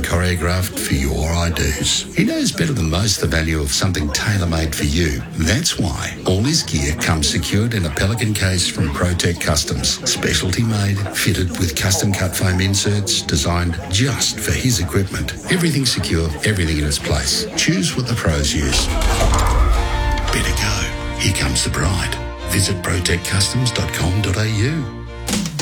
choreographed for your I-do's. He knows better than most the value of something tailor-made for you. That's why all his gear comes secured in a Pelican case from Protect Customs. Specialty made, fitted with custom cut foam inserts designed just for his equipment. Everything secure, everything in its place. Choose what the pros use. Better go. Here comes the bride. Visit protectcustoms.com.au.